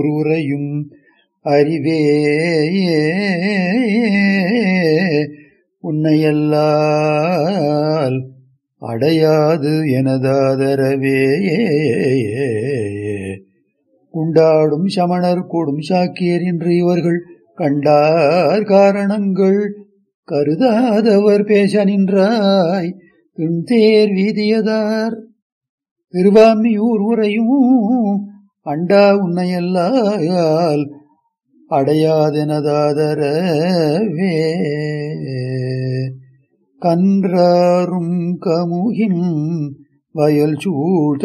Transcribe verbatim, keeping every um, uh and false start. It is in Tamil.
உரையும் அறிவே உன்னையல்லால் அடையாது எனதாதரவே. குண்டாடும் சமணர் கூடும் சாக்கியர் என்று இவர்கள் கண்டார் காரணங்கள் கருதாதவர் பேச நின்றாய் திண்தேர் வீதியதார். திருவாமியூர் உரையும் அண்டா உன்னையல்லால் அடையாதெனதாதரவே. கன்றாரும் கமுகின் வயல் சூழ்